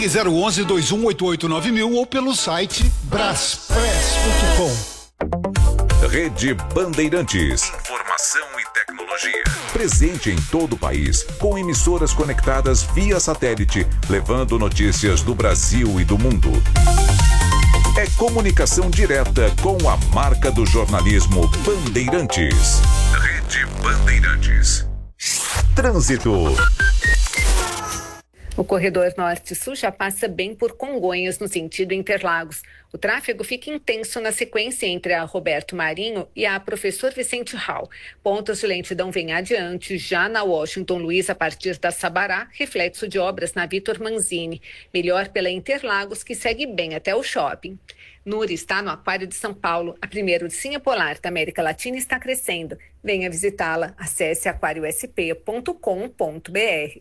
Ligue 011-2188-9000 ou pelo site braspress.com. Rede Bandeirantes. Informação e tecnologia. Presente em todo o país, com emissoras conectadas via satélite, levando notícias do Brasil e do mundo. É comunicação direta com a marca do jornalismo Bandeirantes. Rede Bandeirantes. Trânsito. O corredor norte-sul já passa bem por Congonhas, no sentido Interlagos. O tráfego fica intenso na sequência entre a Roberto Marinho e a Professor Vicente Hall. Pontos de lentidão vêm adiante, já na Washington Luiz, a partir da Sabará, reflexo de obras na Vitor Manzini. Melhor pela Interlagos, que segue bem até o shopping. Nuri está no Aquário de São Paulo. A primeira ursinha polar da América Latina está crescendo. Venha visitá-la. Acesse aquariosp.com.br.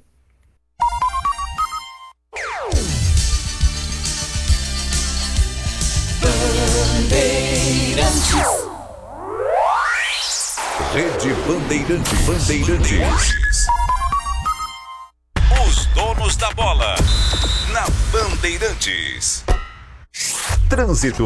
Rede Bandeirantes. Os donos da bola na Bandeirantes. Trânsito.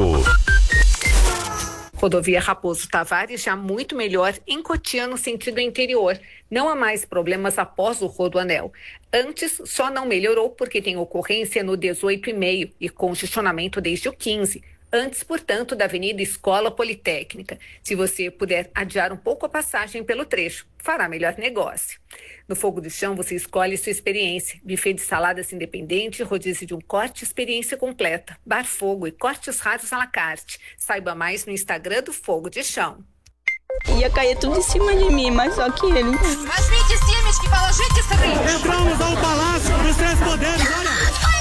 Rodovia Raposo Tavares já muito melhor em Cotia, no sentido interior. Não há mais problemas após o Rodoanel. Antes, só não melhorou porque tem ocorrência no 18,5 e congestionamento desde o 15. Antes, portanto, da Avenida Escola Politécnica. Se você puder adiar um pouco a passagem pelo trecho, fará melhor negócio. No Fogo do Chão, você escolhe sua experiência. Buffet de saladas independente, rodízio de um corte, experiência completa. Bar Fogo e cortes raros à la carte. Saiba mais no Instagram do Fogo de Chão. Ia cair tudo em cima de mim, mas só que ele... Mas vem de cima, que fala, gente, entramos ao Palácio dos Três Poderes, olha!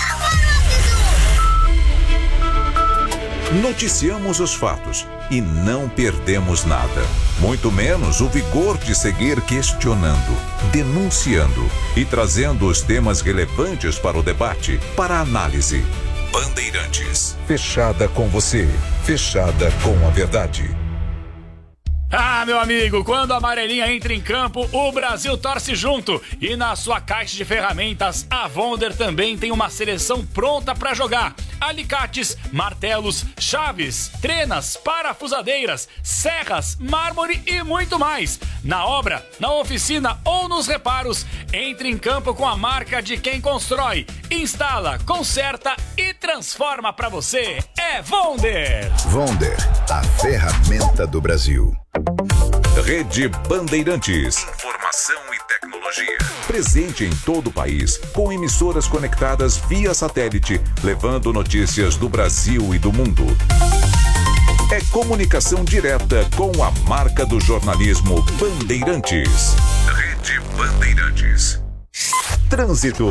Noticiamos os fatos e não perdemos nada. Muito menos o vigor de seguir questionando, denunciando e trazendo os temas relevantes para o debate, para a análise. Bandeirantes. Fechada com você. Fechada com a verdade. Ah, meu amigo, quando a amarelinha entra em campo, o Brasil torce junto. E na sua caixa de ferramentas, a Wonder também tem uma seleção pronta para jogar. Alicates, martelos, chaves, trenas, parafusadeiras, serras, mármore e muito mais. Na obra, na oficina ou nos reparos, entre em campo com a marca de quem constrói, instala, conserta e transforma para você. É Wonder. Wonder, a ferramenta do Brasil. Rede Bandeirantes. Informação e tecnologia. Presente em todo o país, com emissoras conectadas via satélite, levando notícias do Brasil e do mundo. É comunicação direta com a marca do jornalismo Bandeirantes. Rede Bandeirantes. Trânsito.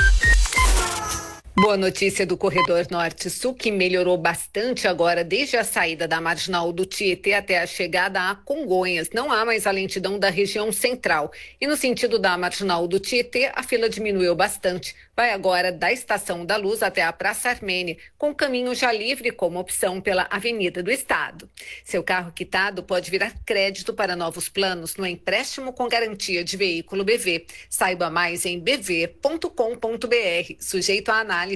Boa notícia do corredor norte-sul, que melhorou bastante agora desde a saída da marginal do Tietê até a chegada a Congonhas. Não há mais a lentidão da região central. E no sentido da marginal do Tietê, a fila diminuiu bastante. Vai agora da Estação da Luz até a Praça Armênia, com caminho já livre como opção pela Avenida do Estado. Seu carro quitado pode virar crédito para novos planos no empréstimo com garantia de veículo BV. Saiba mais em bv.com.br, sujeito a análise.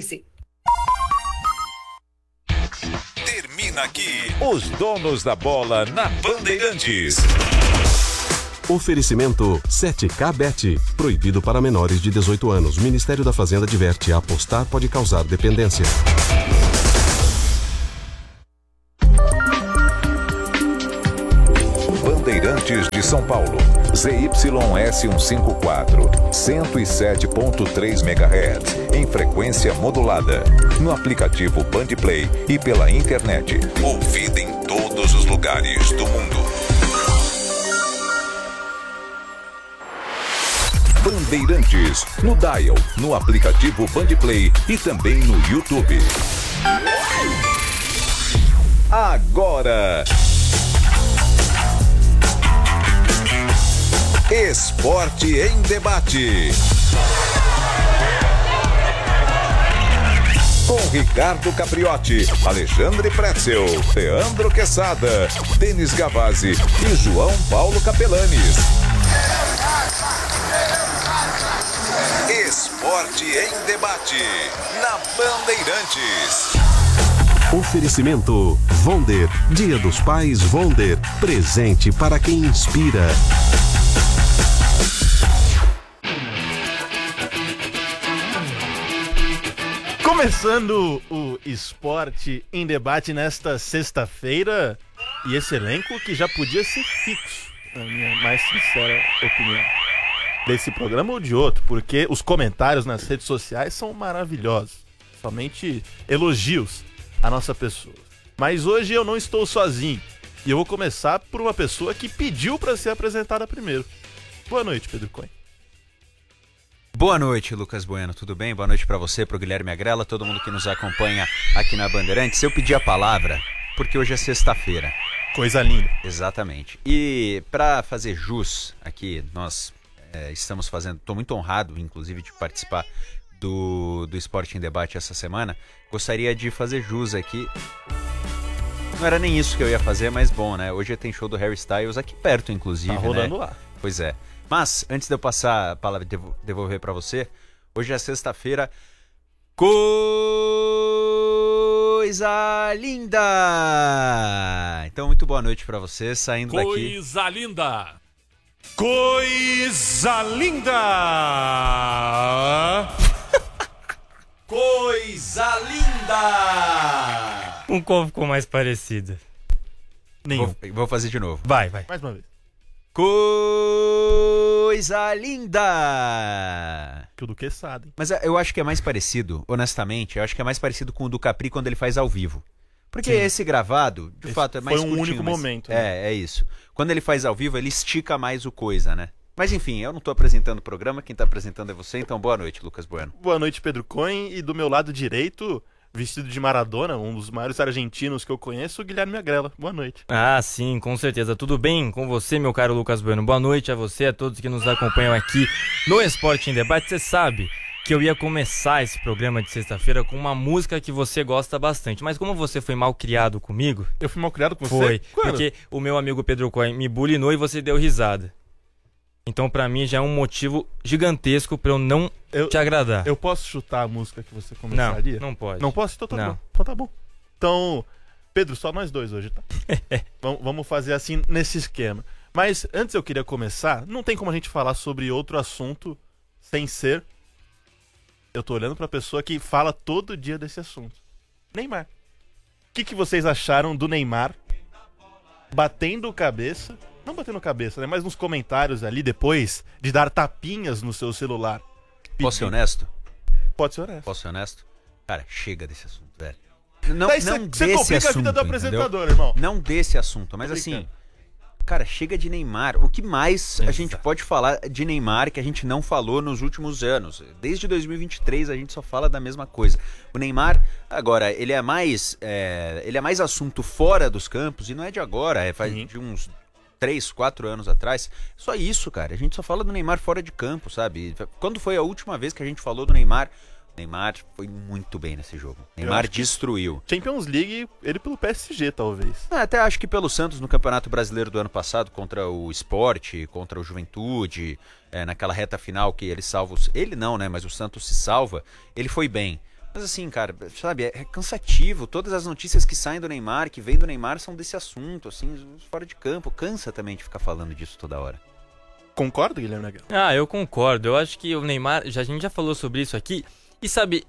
Termina aqui os donos da bola na Bandeirantes. Oferecimento 7K Bet. Proibido para menores de 18 anos. Ministério da Fazenda adverte: apostar pode causar dependência. Bandeirantes de São Paulo. ZYS154, 107.3 MHz, em frequência modulada. No aplicativo Bandplay e pela internet. Ouvida em todos os lugares do mundo. Bandeirantes, no Dial, no aplicativo Bandplay e também no YouTube. Agora... Esporte em Debate. Com Ricardo Capriotti, Alexandre Pretzel, Leandro Quesada, Denis Gavazzi e João Paulo Capelanes. Esporte em Debate, na Bandeirantes. Oferecimento Vonder, Dia dos Pais Vonder, presente para quem inspira. Começando o Esporte em Debate nesta sexta-feira, e esse elenco que já podia ser fixo, na minha mais sincera opinião, desse programa ou de outro, porque os comentários nas redes sociais são maravilhosos, somente elogios à nossa pessoa. Mas hoje eu não estou sozinho, e eu vou começar por uma pessoa que pediu para ser apresentada primeiro. Boa noite, Pedro Cohen. Boa noite, Lucas Bueno, tudo bem? Boa noite pra você, pro Guilherme Agrela, todo mundo que nos acompanha aqui na Bandeirantes. Eu pedi a palavra porque hoje é sexta-feira. Coisa linda. Exatamente. E pra fazer jus aqui, nós estamos fazendo, tô muito honrado, inclusive, de participar do Esporte em Debate essa semana. Gostaria de fazer jus aqui. Não era nem isso que eu ia fazer, mas bom, né? Hoje tem show do Harry Styles aqui perto, inclusive, tá rolando, né? Lá. Pois é. Mas, antes de eu passar a palavra e devolver pra você, hoje é sexta-feira. Coisa linda! Então, muito boa noite pra você, saindo daqui. Coisa linda! Coisa linda! Coisa linda! Qual ficou mais parecida? Nenhum. Vou fazer de novo. Vai. Mais uma vez. Coisa linda! Que o Duque sabe. Mas eu acho que é mais parecido, honestamente, eu acho que é mais parecido com o do Capri quando ele faz ao vivo. Porque sim, esse gravado, de fato, é mais foi um curtinho, único momento. Né? É isso. Quando ele faz ao vivo, ele estica mais o coisa, né? Mas enfim, eu não tô apresentando o programa, quem tá apresentando é você, então boa noite, Lucas Bueno. Boa noite, Pedro Cohen, e do meu lado direito, vestido de Maradona, um dos maiores argentinos que eu conheço, o Guilherme Agrela. Boa noite. Ah, sim, com certeza. Tudo bem com você, meu caro Lucas Bueno? Boa noite a você, a todos que nos acompanham aqui no Esporte em Debate. Você sabe que eu ia começar esse programa de sexta-feira com uma música que você gosta bastante, mas como você foi mal criado comigo... Eu fui mal criado com você? Foi, Quando? Porque o meu amigo Pedro Cohen me bulinou e você deu risada. Então pra mim já é um motivo gigantesco pra eu não te agradar. Eu posso chutar a música que você começaria? Não pode. Não posso? Então tá não. bom. Então tá bom. Então, Pedro, só nós dois hoje, tá? Vamos fazer assim nesse esquema. Mas antes eu queria começar, não tem como a gente falar sobre outro assunto sem ser... Eu tô olhando pra pessoa que fala todo dia desse assunto. Neymar. O que vocês acharam do Neymar batendo cabeça... Não batendo cabeça, né? Mas nos comentários ali, depois de dar tapinhas no seu celular. Posso ser honesto? Pode ser honesto. Posso ser honesto? Cara, chega desse assunto, velho. Não desse complica assunto, a vida do entendeu? apresentador, irmão. Não desse assunto, mas assim... Cara, chega de Neymar. O que mais a gente pode falar de Neymar que a gente não falou nos últimos anos? Desde 2023 a gente só fala da mesma coisa. O Neymar, agora, ele é mais assunto fora dos campos, e não é de agora, faz de uns 3, 4 anos atrás. Só isso, cara. A gente só fala do Neymar fora de campo, sabe? Quando foi a última vez que a gente falou do Neymar? Neymar foi muito bem nesse jogo. Neymar destruiu. Champions League, ele pelo PSG, talvez. Até acho que pelo Santos no Campeonato Brasileiro do ano passado, contra o Sport, contra o Juventude, naquela reta final que ele salva... Ele não, né? Mas o Santos se salva. Ele foi bem. Mas assim, cara, sabe, é cansativo. Todas as notícias que saem do Neymar, que vêm do Neymar, são desse assunto, assim, fora de campo. Cansa também de ficar falando disso toda hora. Concorda, Guilherme Negrão? Ah, eu concordo. Eu acho que o Neymar, a gente já falou sobre isso aqui. E sabe,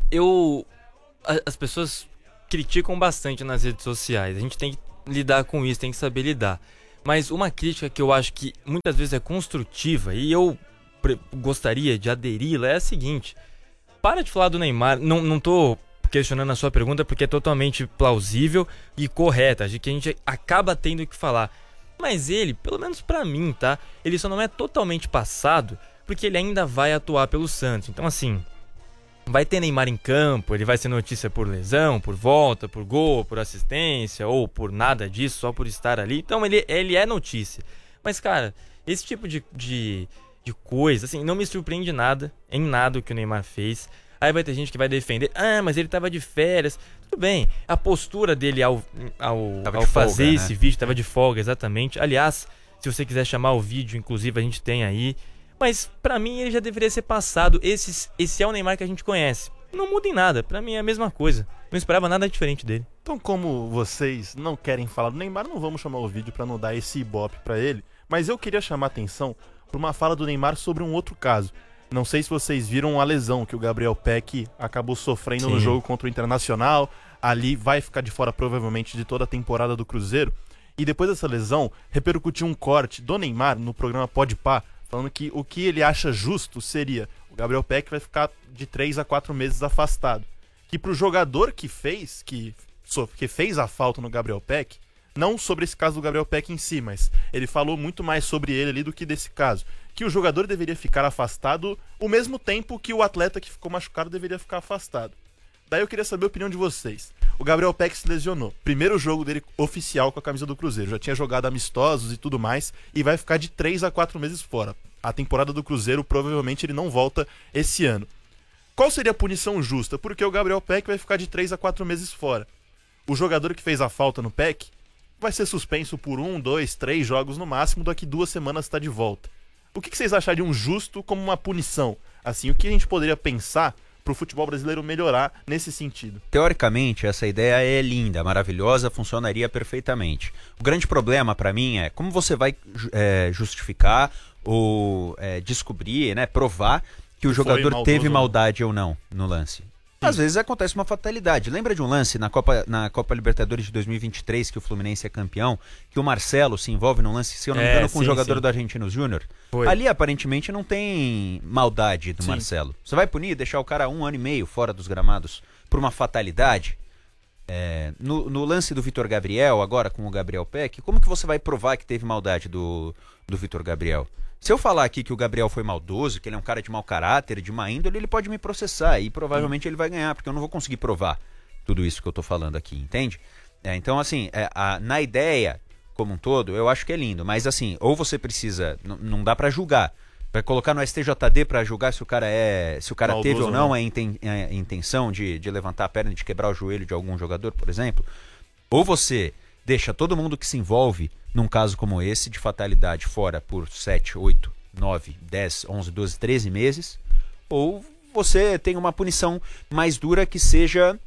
as pessoas criticam bastante nas redes sociais. A gente tem que lidar com isso, tem que saber lidar. Mas uma crítica que eu acho que muitas vezes é construtiva, e eu gostaria de aderi-la, é a seguinte: para de falar do Neymar. Não tô questionando a sua pergunta, porque é totalmente plausível e correta, de que a gente acaba tendo que falar. Mas ele, pelo menos pra mim, tá? Ele só não é totalmente passado, porque ele ainda vai atuar pelo Santos. Então assim, vai ter Neymar em campo, ele vai ser notícia por lesão, por volta, por gol, por assistência, ou por nada disso, só por estar ali. Então ele é notícia. Mas cara, esse tipo de coisa, assim, não me surpreende em nada o que o Neymar fez. Aí vai ter gente que vai defender, mas ele tava de férias. Tudo bem, a postura dele ao fazer esse vídeo tava de folga, exatamente. Aliás, se você quiser chamar o vídeo, inclusive a gente tem aí. Mas pra mim ele já deveria ser passado. Esse é o Neymar que a gente conhece. Não muda em nada, pra mim é a mesma coisa. Não esperava nada diferente dele. Então, como vocês não querem falar do Neymar, não vamos chamar o vídeo pra não dar esse ibope pra ele. Mas eu queria chamar a atenção pra uma fala do Neymar sobre um outro caso. Não sei se vocês viram a lesão que o Gabriel Peck acabou sofrendo no jogo contra o Internacional. Ali vai ficar de fora provavelmente de toda a temporada do Cruzeiro. E depois dessa lesão, repercutiu um corte do Neymar no programa Podpah, falando que o que ele acha justo seria o Gabriel Peck vai ficar de 3 a 4 meses afastado. Que pro jogador que fez a falta no Gabriel Peck, não sobre esse caso do Gabriel Peck em si, mas ele falou muito mais sobre ele ali do que desse caso. Que o jogador deveria ficar afastado o mesmo tempo que o atleta que ficou machucado deveria ficar afastado. Daí eu queria saber a opinião de vocês. O Gabriel Peck se lesionou. Primeiro jogo dele oficial com a camisa do Cruzeiro. Já tinha jogado amistosos e tudo mais. E vai ficar de 3 a 4 meses fora. A temporada do Cruzeiro provavelmente ele não volta esse ano. Qual seria a punição justa? Porque o Gabriel Peck vai ficar de 3 a 4 meses fora. O jogador que fez a falta no Peck vai ser suspenso por 1, 2, 3 jogos no máximo. Daqui 2 semanas está de volta. O que vocês achariam justo como uma punição? Assim, o que a gente poderia pensar para o futebol brasileiro melhorar nesse sentido? Teoricamente, essa ideia é linda, maravilhosa, funcionaria perfeitamente. O grande problema para mim é como você vai justificar ou descobrir, né, provar que o jogador teve maldade ou não no lance. Às vezes acontece uma fatalidade. Lembra de um lance na Copa Libertadores de 2023, que o Fluminense é campeão, que o Marcelo se envolve num lance, se eu não me engano, com um jogador do Argentinos Júnior? Ali, aparentemente, não tem maldade do Marcelo. Você vai punir, deixar o cara 1 ano e meio fora dos gramados por uma fatalidade? No lance do Vitor Gabriel, agora com o Gabriel Peck, como que você vai provar que teve maldade do Vitor Gabriel? Se eu falar aqui que o Gabriel foi maldoso, que ele é um cara de mau caráter, de má índole, ele pode me processar e provavelmente ele vai ganhar, porque eu não vou conseguir provar tudo isso que eu tô falando aqui, entende? Então, assim, na ideia como um todo, eu acho que é lindo, mas assim, ou você precisa, não dá pra julgar, vai colocar no STJD pra julgar se o cara teve ou não a intenção de levantar a perna e de quebrar o joelho de algum jogador, por exemplo, ou você deixa todo mundo que se envolve num caso como esse, de fatalidade, fora por 7, 8, 9, 10, 11, 12, 13 meses, ou você tem uma punição mais dura que seja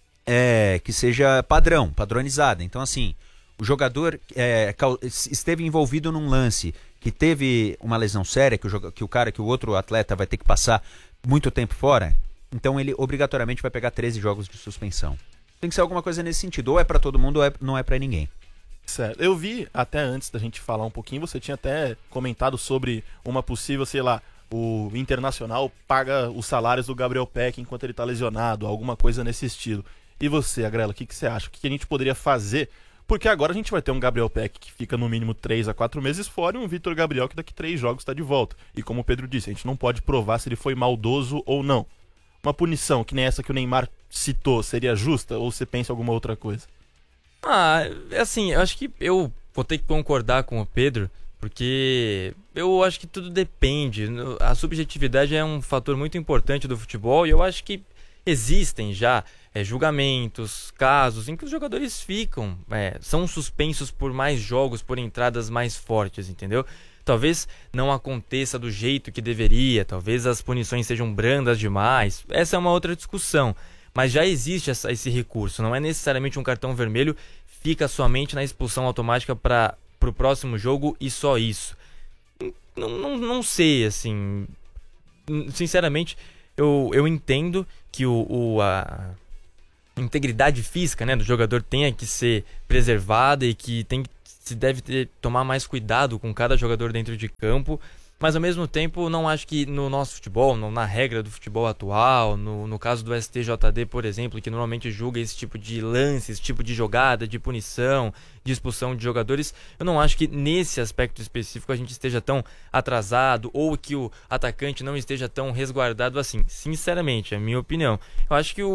padronizada. Então, assim, o jogador esteve envolvido num lance que teve uma lesão séria, que o outro atleta vai ter que passar muito tempo fora, então ele obrigatoriamente vai pegar 13 jogos de suspensão. Tem que ser alguma coisa nesse sentido, ou é pra todo mundo ou não é pra ninguém. Certo. Eu vi, até antes da gente falar um pouquinho, você tinha até comentado sobre uma possível, sei lá, o Internacional paga os salários do Gabriel Peck enquanto ele tá lesionado, alguma coisa nesse estilo. E você, Agrela, o que você acha? O que a gente poderia fazer? Porque agora a gente vai ter um Gabriel Peck que fica no mínimo 3 a 4 meses fora e um Vitor Gabriel que daqui 3 jogos está de volta. E como o Pedro disse, a gente não pode provar se ele foi maldoso ou não. Uma punição que nem essa que o Neymar citou seria justa ou você pensa em alguma outra coisa? Assim, eu acho que eu vou ter que concordar com o Pedro, porque eu acho que tudo depende. A subjetividade é um fator muito importante do futebol e eu acho que existem já julgamentos, casos em que os jogadores são suspensos por mais jogos, por entradas mais fortes, entendeu? Talvez não aconteça do jeito que deveria, talvez as punições sejam brandas demais, essa é uma outra discussão. Mas já existe esse recurso, não é necessariamente um cartão vermelho, fica somente na expulsão automática para o próximo jogo e só isso. Não sei, assim, sinceramente, eu entendo que a integridade física, né, do jogador tenha que ser preservada e que se deve tomar mais cuidado com cada jogador dentro de campo. Mas ao mesmo tempo não acho que no nosso futebol, na regra do futebol atual, no caso do STJD, por exemplo, que normalmente julga esse tipo de lance, esse tipo de jogada, de punição, de expulsão de jogadores, eu não acho que nesse aspecto específico a gente esteja tão atrasado ou que o atacante não esteja tão resguardado assim. Sinceramente, é a minha opinião. Eu acho que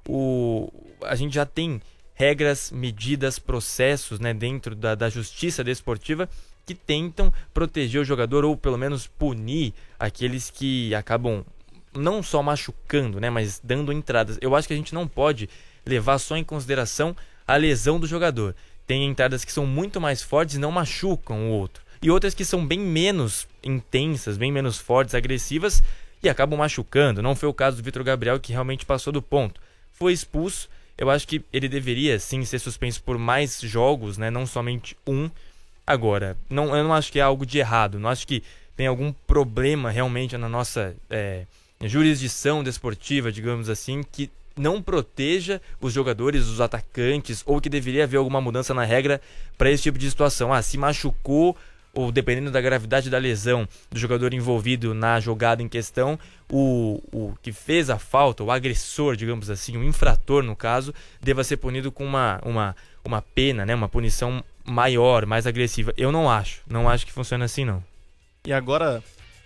a gente já tem regras, medidas, processos, né, dentro da justiça desportiva que tentam proteger o jogador ou pelo menos punir aqueles que acabam não só machucando, né, mas dando entradas. Eu acho que a gente não pode levar só em consideração a lesão do jogador. Tem entradas que são muito mais fortes e não machucam o outro. e outras que são bem menos intensas, bem menos fortes, agressivas e acabam machucando. Não foi o caso do Vitor Gabriel, que realmente passou do ponto. Foi expulso. Eu acho que ele deveria sim ser suspenso por mais jogos, né? Não somente um. Agora, eu não acho que é algo de errado. Não acho que tem algum problema realmente na nossa jurisdição desportiva, digamos assim, que não proteja os jogadores, os atacantes, ou que deveria haver alguma mudança na regra para esse tipo de situação. Se machucou, ou dependendo da gravidade da lesão do jogador envolvido na jogada em questão, o que fez a falta, o agressor, digamos assim, o infrator no caso, deva ser punido com uma pena, né? Uma punição maior, mais agressiva. Eu não acho que funciona assim não. E agora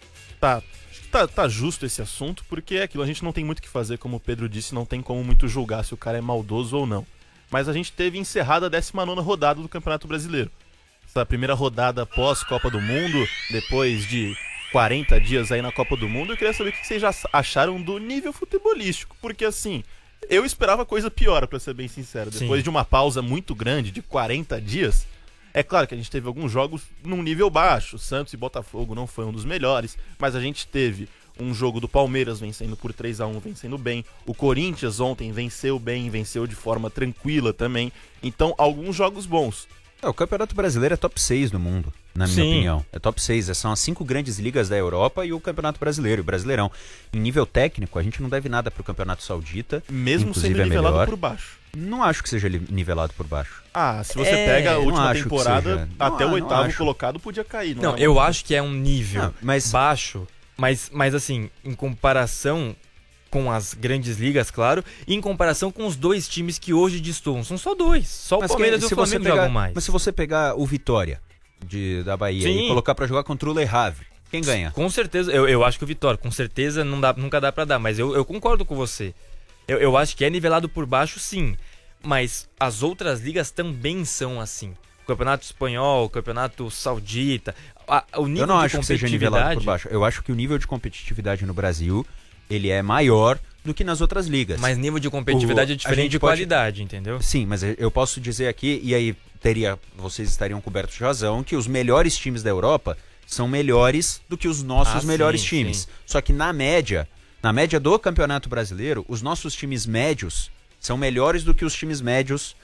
tá justo esse assunto, porque é aquilo, a gente não tem muito o que fazer, como o Pedro disse, não tem como muito julgar se o cara é maldoso ou não. Mas a gente teve encerrada a 19ª rodada do Campeonato Brasileiro. Essa primeira rodada pós-Copa do Mundo, depois de 40 dias aí na Copa do Mundo, eu queria saber o que vocês já acharam do nível futebolístico, porque assim, eu esperava coisa pior, pra ser bem sincero. Depois de uma pausa muito grande, de 40 dias, é claro que a gente teve alguns jogos num nível baixo. Santos e Botafogo não foi um dos melhores, mas a gente teve um jogo do Palmeiras vencendo por 3-1, vencendo bem. O Corinthians ontem venceu bem, venceu de forma tranquila também. Então, alguns jogos bons. O Campeonato Brasileiro é top 6 no mundo, na minha opinião. É top 6, são as 5 grandes ligas da Europa e o Campeonato Brasileiro, o Brasileirão. Em nível técnico, a gente não deve nada pro Campeonato Saudita. Mesmo sendo nivelado por baixo. Não acho que seja nivelado por baixo. Se você pega a última temporada, até o 8º colocado podia cair. Não, eu acho que é um nível baixo, mas assim, em comparação com as grandes ligas, claro, e em comparação com os dois times que hoje destoam. São só dois. Só o Palmeiras e o Flamengo jogam mais. Mas se você pegar o Vitória da Bahia e colocar pra jogar contra o Le Havre, quem ganha? Com certeza, eu acho que o Vitória, com certeza nunca dá pra dar, mas eu concordo com você. Eu acho que é nivelado por baixo, sim, mas as outras ligas também são assim. O Campeonato Espanhol, o Campeonato Saudita, o nível eu não de acho que seja nivelado por baixo. Eu acho que o nível de competitividade no Brasil, ele é maior do que nas outras ligas. Mas nível de competitividade é diferente de qualidade, entendeu? Sim, mas eu posso dizer aqui, e aí vocês estariam cobertos de razão, que os melhores times da Europa são melhores do que os nossos melhores times. Sim. Só que na média do Campeonato Brasileiro, os nossos times médios são melhores do que os times médios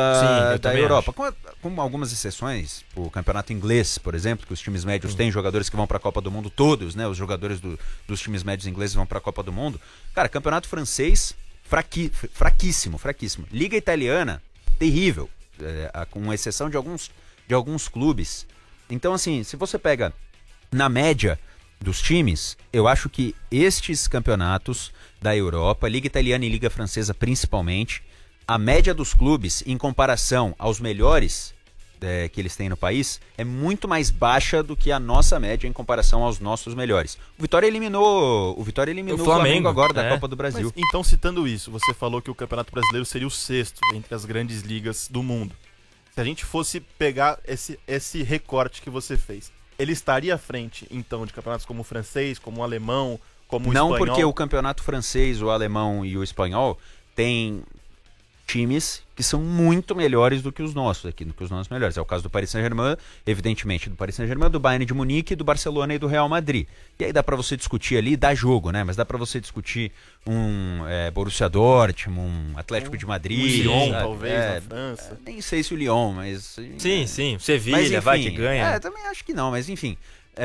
da Europa. Com algumas exceções, o campeonato inglês, por exemplo, que os times médios têm jogadores que vão para a Copa do Mundo, todos, né? Os jogadores dos times médios ingleses vão para a Copa do Mundo. Cara, campeonato francês, fraquíssimo. Liga italiana, terrível, com exceção de alguns clubes. Então, assim, se você pega na média dos times, eu acho que estes campeonatos da Europa, Liga Italiana e Liga Francesa principalmente, a média dos clubes, em comparação aos melhores que eles têm no país, é muito mais baixa do que a nossa média em comparação aos nossos melhores. O Vitória eliminou o Flamengo agora da Copa do Brasil. Mas, então, citando isso, você falou que o Campeonato Brasileiro seria o 6º entre as grandes ligas do mundo. Se a gente fosse pegar esse recorte que você fez, ele estaria à frente, então, de campeonatos como o francês, como o alemão, como o espanhol? Não, porque o campeonato francês, o alemão e o espanhol tem times que são muito melhores do que os nossos aqui, do que os nossos melhores. É o caso do Paris Saint-Germain, evidentemente, do Paris Saint-Germain, do Bayern de Munique, do Barcelona e do Real Madrid. E aí dá pra você discutir ali, dá jogo, né? Mas dá pra você discutir um Borussia Dortmund, um Atlético de Madrid. O Lyon, talvez, na França. Nem sei se o Lyon, mas... Sim, Sevilha vai que ganha. Também acho que não, mas enfim...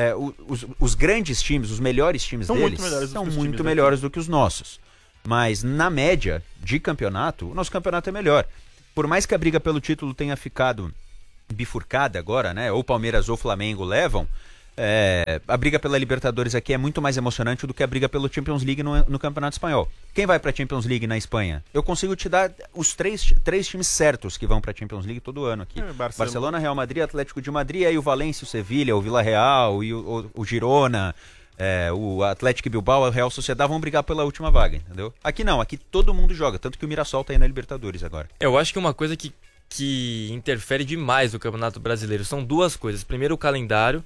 os grandes times, os melhores times deles, são muito melhores do que os nossos. Mas na média de campeonato, o nosso campeonato é melhor. Por mais que a briga pelo título tenha ficado bifurcada agora, né? Ou Palmeiras ou Flamengo levam, a briga pela Libertadores aqui é muito mais emocionante do que a briga pelo Champions League no Campeonato Espanhol. Quem vai pra Champions League na Espanha? Eu consigo te dar os três times certos que vão pra Champions League todo ano aqui. Barcelona, Real Madrid, Atlético de Madrid, aí o Valência, o Sevilha, o Villarreal e o Girona... o Atlético Bilbao, o Real Sociedad vão brigar pela última vaga, entendeu? Aqui não, aqui todo mundo joga, tanto que o Mirassol tá aí na Libertadores agora. Eu acho que uma coisa que interfere demais no Campeonato Brasileiro são duas coisas. Primeiro, o calendário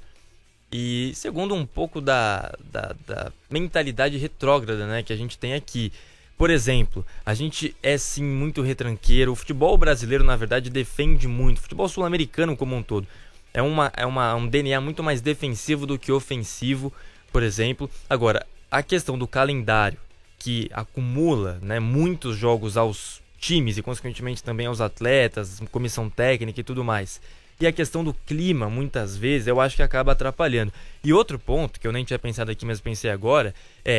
e segundo, um pouco da mentalidade retrógrada, né, que a gente tem aqui. Por exemplo, a gente é sim muito retranqueiro. O futebol brasileiro, na verdade, defende muito. O futebol sul-americano como um todo É um DNA muito mais defensivo do que ofensivo, por exemplo. Agora, a questão do calendário, que acumula, né, muitos jogos aos times e, consequentemente, também aos atletas, comissão técnica e tudo mais. E a questão do clima, muitas vezes, eu acho que acaba atrapalhando. E outro ponto, que eu nem tinha pensado aqui, mas pensei agora,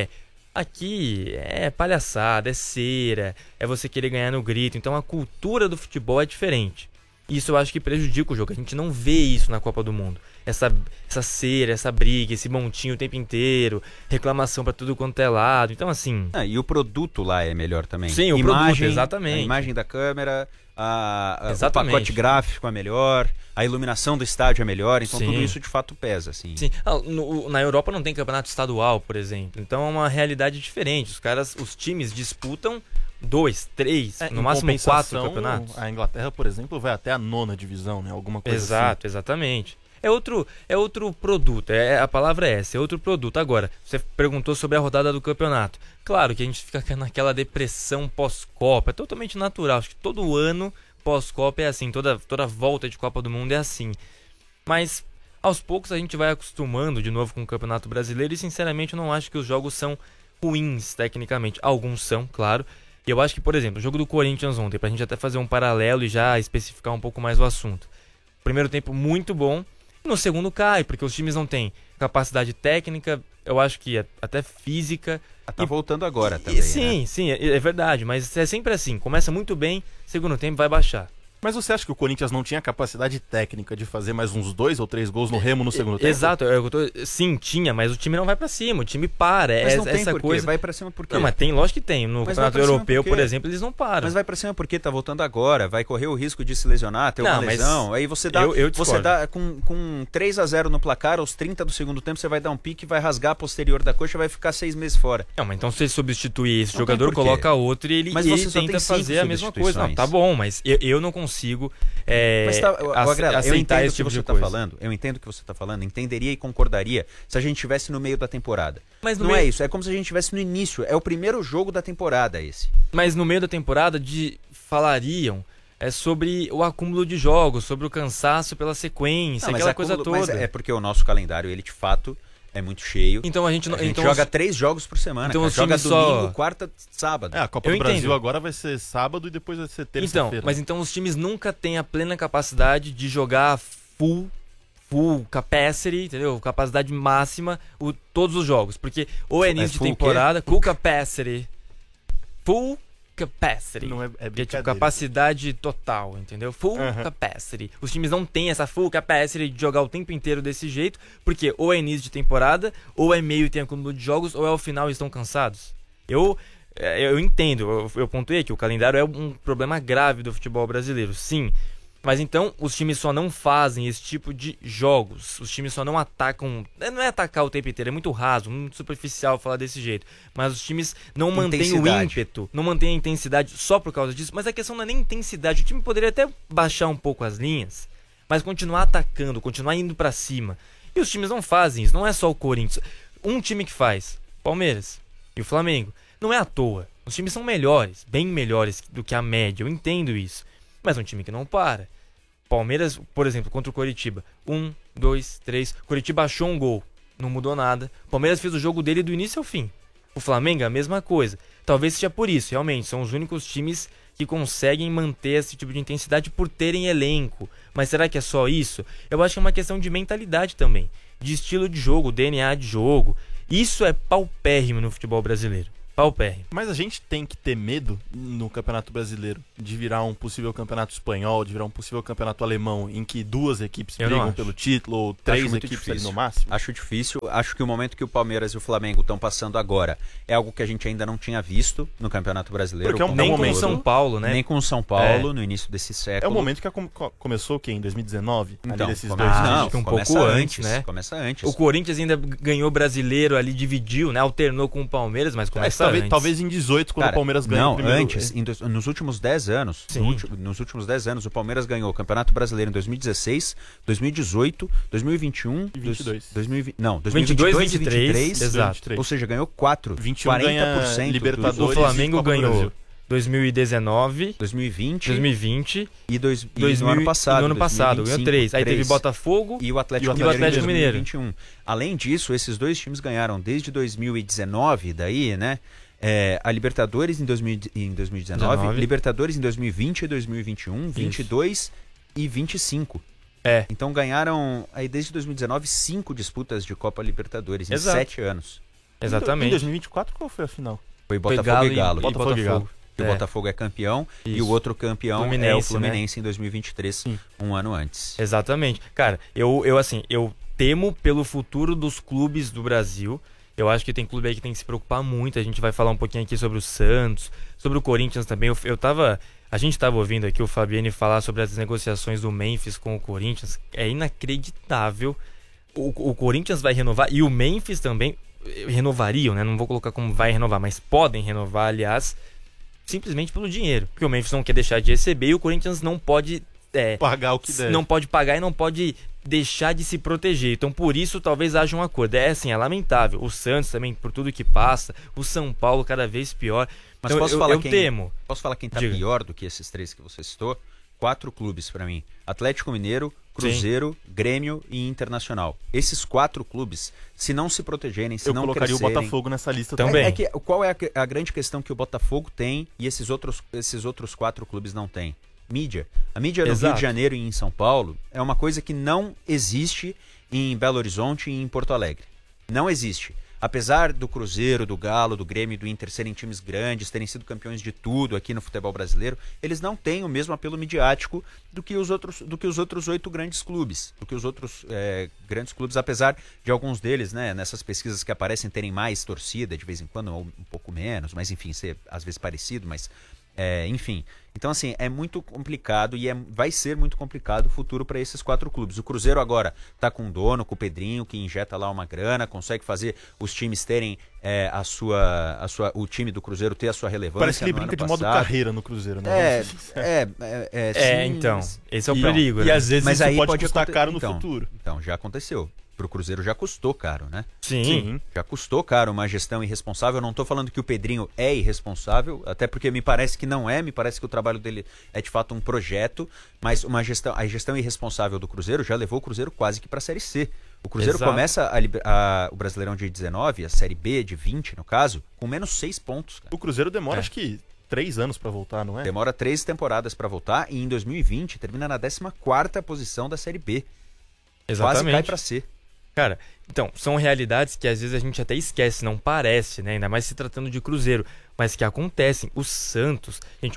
aqui é palhaçada, é cera, é você querer ganhar no grito. Então a cultura do futebol é diferente. Isso eu acho que prejudica o jogo. A gente não vê isso na Copa do Mundo. Essa cera, essa briga, esse montinho o tempo inteiro, reclamação pra tudo quanto é lado. Então, assim... e o produto lá é melhor também. Sim, o produto, exatamente. A imagem da câmera, o pacote gráfico é melhor, a iluminação do estádio é melhor. Então tudo isso de fato pesa. Assim. Sim. Na Europa não tem campeonato estadual, por exemplo. Então é uma realidade diferente. Os times disputam 2, 3, no máximo 4 campeonatos. A Inglaterra, por exemplo, vai até a 9ª divisão, né? Alguma coisa assim. Exatamente. É outro produto, a palavra é essa, é outro produto. Agora, você perguntou sobre a rodada do campeonato. Claro que a gente fica naquela depressão pós-Copa, é totalmente natural. Acho que todo ano pós-Copa é assim, toda volta de Copa do Mundo é assim. Mas, aos poucos, a gente vai acostumando de novo com o Campeonato Brasileiro e, sinceramente, eu não acho que os jogos são ruins, tecnicamente. Alguns são, claro. E eu acho que, por exemplo, o jogo do Corinthians ontem, pra gente até fazer um paralelo e já especificar um pouco mais o assunto. Primeiro tempo muito bom, no segundo cai, porque os times não têm capacidade técnica, eu acho que até física. Tá voltando agora também, Sim, é verdade, mas é sempre assim, começa muito bem, segundo tempo vai baixar. Mas você acha que o Corinthians não tinha capacidade técnica de fazer mais uns 2 ou 3 gols no Remo no segundo tempo? Exato, sim, tinha, mas o time não vai pra cima, o time para. Mas não tem essa porquê, coisa. Vai pra cima por quê? Não, mas lógico que tem. No Campeonato Europeu, por exemplo, eles não param. Mas vai pra cima porque tá voltando agora, vai correr o risco de se lesionar, ter uma lesão. Aí você dá, você dá com 3-0 no placar, aos 30 do segundo tempo, você vai dar um pique, vai rasgar a posterior da coxa e vai ficar 6 meses fora. Não, mas então você substituir esse jogador, coloca outro e ele tenta fazer a mesma coisa. Não, tá bom, mas eu não consigo... aceitar esse tipo de coisa. Eu entendo o que você está falando, entenderia e concordaria se a gente estivesse no meio da temporada. Mas não é isso, é como se a gente estivesse no início, é o primeiro jogo da temporada esse. Mas no meio da temporada falariam sobre o acúmulo de jogos, sobre o cansaço pela sequência, aquela coisa toda. Mas é porque o nosso calendário, ele de fato... é muito cheio. Então a gente joga 3 jogos por semana. Então joga domingo, quarta, sábado. A Copa do Brasil agora vai ser sábado e depois vai ser terça-feira. Mas então os times nunca têm a plena capacidade de jogar full capacity, entendeu? Capacidade máxima todos os jogos. Porque ou é início de temporada, full capacity. Full capacity. Não é tipo, capacidade total, entendeu? Full capacity. Os times não têm essa full capacity de jogar o tempo inteiro desse jeito, porque ou é início de temporada, ou é meio e tem acúmulo de jogos, ou é ao final e estão cansados. Eu entendo, eu pontuei que o calendário é um problema grave do futebol brasileiro, sim. Mas então os times só não fazem esse tipo de jogos. Os times só não atacam. Não é atacar o tempo inteiro, é muito raso, muito superficial falar desse jeito. Mas os times não mantêm o ímpeto, não mantêm a intensidade só por causa disso. Mas a questão não é nem intensidade. O time poderia até baixar um pouco as linhas, mas continuar atacando, continuar indo pra cima. E os times não fazem isso, não é só o Corinthians. Um time que faz, Palmeiras e o Flamengo, não é à toa. Os times são melhores, bem melhores do que a média, eu entendo isso. Mas é um time que não para. Palmeiras, por exemplo, contra o Coritiba. 1, 2, 3. Coritiba achou um gol. Não mudou nada. Palmeiras fez o jogo dele do início ao fim. O Flamengo, a mesma coisa. Talvez seja por isso, realmente. São os únicos times que conseguem manter esse tipo de intensidade por terem elenco. Mas será que é só isso? Eu acho que é uma questão de mentalidade também. De estilo de jogo, DNA de jogo. Isso é paupérrimo no futebol brasileiro. Paupérrimo. Mas a gente tem que ter medo no Campeonato Brasileiro de virar um possível campeonato espanhol, de virar um possível campeonato alemão, em que 2 equipes brigam pelo título, ou 3 equipes ali no máximo? Acho difícil. Acho que o momento que o Palmeiras e o Flamengo estão passando agora é algo que a gente ainda não tinha visto no Campeonato Brasileiro. Porque nem com o São Paulo, né? Nem com o São Paulo no início desse século. É o momento que começou o quê? Em 2019? Então, desses acho que um pouco antes, né? Começa antes. O Corinthians ainda ganhou brasileiro ali, dividiu, né? Alternou com o Palmeiras, mas começa talvez em 18, quando o Palmeiras ganhou o primeiro... antes, nos últimos 10 anos, nos últimos 10 anos, o Palmeiras ganhou o Campeonato Brasileiro em 2016, 2018, 2021... E 22. 2022 e 2023. Exato. Ou seja, ganhou 4. 21 40%. Libertadores. O Flamengo ganhou 2019, 2020 e no ano passado. No ano passado, ganhou 3. Aí teve Botafogo e o Atlético Mineiro em 2021. Além disso, esses dois times ganharam desde 2019, daí, né? A Libertadores em 2019, Libertadores em 2020 e 2021, 22 e 25. Então ganharam, aí desde 2019, 5 disputas de Copa Libertadores em 7 anos. Exatamente. Em 2024, qual foi a final? Foi Botafogo e Galo. Botafogo. O Botafogo é campeão e o outro campeão é o Fluminense, né? Em 2023, um ano antes. Exatamente. Cara, eu temo pelo futuro dos clubes do Brasil. Eu acho que tem clube aí que tem que se preocupar muito. A gente vai falar um pouquinho aqui sobre o Santos, sobre o Corinthians também. A gente estava ouvindo aqui o Fabiane falar sobre as negociações do Memphis com o Corinthians. É inacreditável. O Corinthians vai renovar e o Memphis também renovariam, né? Não vou colocar como vai renovar, mas podem renovar, aliás, simplesmente pelo dinheiro. Porque o Memphis não quer deixar de receber e o Corinthians não pode pagar o que deve. Não pode pagar e não pode deixar de se proteger. Então, por isso, talvez haja um acordo. É lamentável. O Santos também, por tudo que passa. O São Paulo, cada vez pior. Mas então, eu temo. Posso falar quem tá pior do que esses 3 que você citou? 4 clubes pra mim. Atlético Mineiro, Cruzeiro, Grêmio e Internacional. Esses 4 clubes, se não se protegerem, se não crescerem... Eu colocaria o Botafogo nessa lista também. Qual é a grande questão que o Botafogo tem e esses outros 4 clubes não têm? Mídia. A mídia no Rio de Janeiro e em São Paulo é uma coisa que não existe em Belo Horizonte e em Porto Alegre. Não existe. Apesar do Cruzeiro, do Galo, do Grêmio e do Inter serem times grandes, terem sido campeões de tudo aqui no futebol brasileiro, eles não têm o mesmo apelo midiático do que os outros 8 grandes clubes, grandes clubes, apesar de alguns deles, né, nessas pesquisas que aparecem, terem mais torcida de vez em quando, ou um pouco menos, mas enfim, ser às vezes parecido, mas enfim. Então, assim, é muito complicado e vai ser muito complicado o futuro para esses 4 clubes. O Cruzeiro agora tá com um dono, com o Pedrinho, que injeta lá uma grana, consegue fazer os times terem o time do Cruzeiro ter a sua relevância. Parece que ele brinca de modo carreira no Cruzeiro, né? Sim, então, esse é o perigo. E às vezes mas isso aí pode custar caro no futuro. Então, já aconteceu. Pro Cruzeiro já custou caro, né? Sim. Já custou caro uma gestão irresponsável. Eu não tô falando que o Pedrinho é irresponsável, até porque me parece que não é, me parece que o trabalho dele é de fato um projeto, mas a gestão irresponsável do Cruzeiro já levou o Cruzeiro quase que pra Série C. O Cruzeiro começa o Brasileirão de 19, a Série B de 20, no caso, com menos 6 pontos. Cara. O Cruzeiro demora, acho que 3 anos pra voltar, não é? Demora 3 temporadas pra voltar e em 2020 termina na 14ª posição da Série B. Exatamente. Quase cai pra C. Cara, então, são realidades que às vezes a gente até esquece, não parece, né? Ainda mais se tratando de Cruzeiro, mas que acontecem. O Santos, gente,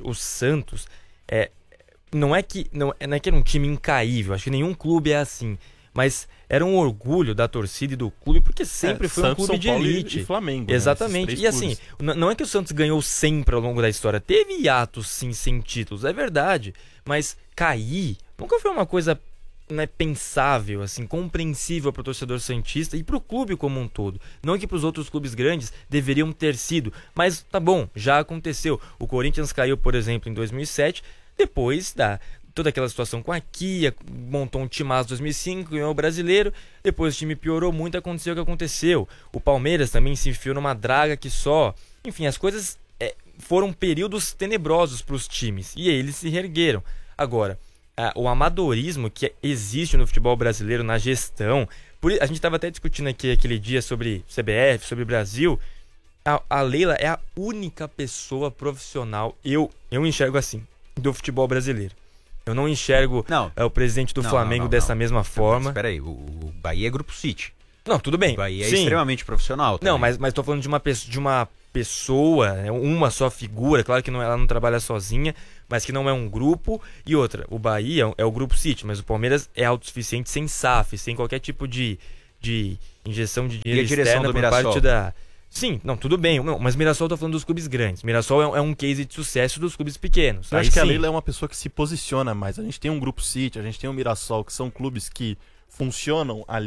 não é que era um time incaível, acho que nenhum clube é assim, mas era um orgulho da torcida e do clube, porque sempre foi Santos, um clube de elite. E Flamengo. Exatamente. Né? E assim, não é que o Santos ganhou sempre ao longo da história, teve hiatos sim sem títulos, é verdade, mas cair nunca foi uma coisa pensável, assim, compreensível para o torcedor santista e para o clube como um todo. Não que para os outros clubes grandes deveriam ter sido, mas tá bom, já aconteceu. O Corinthians caiu, por exemplo, em 2007, depois toda aquela situação com a Kia, montou um timaço em 2005, ganhou o Brasileiro, depois o time piorou muito, aconteceu o que aconteceu. O Palmeiras também se enfiou numa draga que só... Enfim, as coisas foram períodos tenebrosos para os times e eles se reergueram. Agora, o amadorismo que existe no futebol brasileiro, na gestão. A gente estava até discutindo aqui aquele dia sobre CBF, sobre Brasil. A Leila é a única pessoa profissional, eu enxergo assim, do futebol brasileiro. Eu não enxergo o presidente do Flamengo dessa mesma forma. Mas espera aí, o Bahia é Grupo City. Não, tudo bem. O Bahia é extremamente profissional também. Não, mas tô falando de uma pessoa, uma só figura, claro que ela não trabalha sozinha, mas que não é um grupo. E outra, o Bahia é o Grupo City, mas o Palmeiras é autossuficiente sem SAF, sem qualquer tipo de injeção de dinheiro externa por parte da... Sim, não, tudo bem, mas Mirassol eu tô falando dos clubes grandes. Mirassol é um case de sucesso dos clubes pequenos. Eu acho que a Leila é uma pessoa que se posiciona mais. A gente tem um Grupo City, a gente tem um Mirassol, que são clubes que funcionam ali,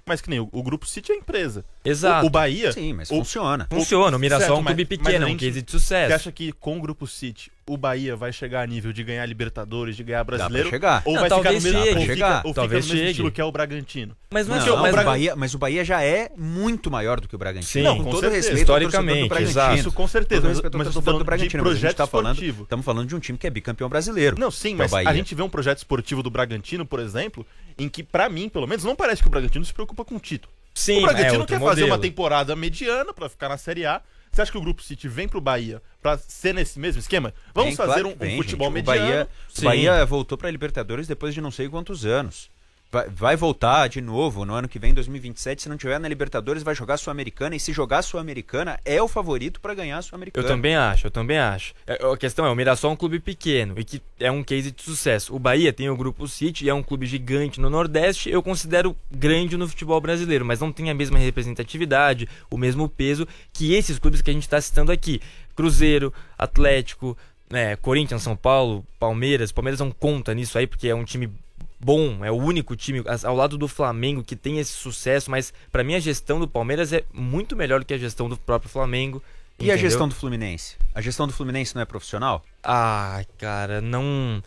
Mas que nem o Grupo City é empresa. Exato. O Bahia... Sim, mas funciona. Funciona, o Mirassol certo, é um clube pequeno, é um case de sucesso. Você acha que com o Grupo City o Bahia vai chegar a nível de ganhar Libertadores, de ganhar Brasileiro? Dá pra chegar. Ou Não, vai ficar no mesmo, chegue. ou fica no Talvez mesmo chegue. estilo que é o Bragantino? Mas não é Não, só mas o Bahia já é muito maior do que o Bragantino. Sim, não, com com todo certeza. respeito ao torcedor do Historicamente, Bragantino. exato. Isso com certeza. Todo respeito ao Mas eu tô torcedor falando do Bragantino, de mas a gente projeto tá esportivo. estamos falando de um time que é bicampeão brasileiro. Não, sim, que é o mas a Bahia. gente vê um projeto esportivo do Bragantino, por exemplo, em que, pra mim, pelo menos, não parece que o Bragantino se preocupa com o título. Sim, O Bragantino outro quer fazer modelo. uma temporada mediana pra ficar na Série A. Você acha que o Grupo City vem pro Bahia pra ser nesse mesmo esquema? Vamos Bem, fazer claro um que vem, futebol gente. mediano. O Bahia voltou pra Libertadores depois de não sei quantos anos. Vai voltar de novo no ano que vem, 2027. Se não tiver na Libertadores, vai jogar Sul-Americana. E se jogar Sul-Americana, é o favorito pra ganhar a Sul-Americana. Eu também acho. A questão é, o Mirassol é um clube pequeno e que é um case de sucesso. O Bahia tem o Grupo City, é um clube gigante no Nordeste, eu considero grande no futebol brasileiro, mas não tem a mesma representatividade, o mesmo peso que esses clubes que a gente está citando aqui. Cruzeiro, Atlético, Corinthians, São Paulo, Palmeiras. Palmeiras não conta nisso aí, porque é um time bom, é o único time ao lado do Flamengo que tem esse sucesso, mas pra mim a gestão do Palmeiras é muito melhor do que a gestão do próprio Flamengo. E entendeu? a gestão do Fluminense? A gestão do Fluminense não é profissional? Ah, cara, não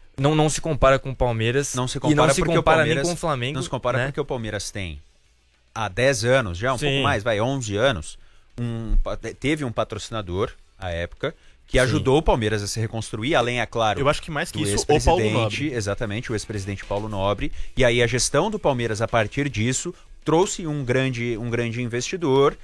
se compara com o Palmeiras. Não se compara, e não se porque compara o Palmeiras, nem com o Flamengo. Não se compara né? porque o Palmeiras tem há 10 anos, já um pouco mais, 11 anos, teve um patrocinador à época que ajudou o Palmeiras a se reconstruir, além, é claro, eu acho que mais que do isso, o Paulo Nobre. Exatamente, o ex-presidente Paulo Nobre. E aí a gestão do Palmeiras, a partir disso, trouxe um grande investidor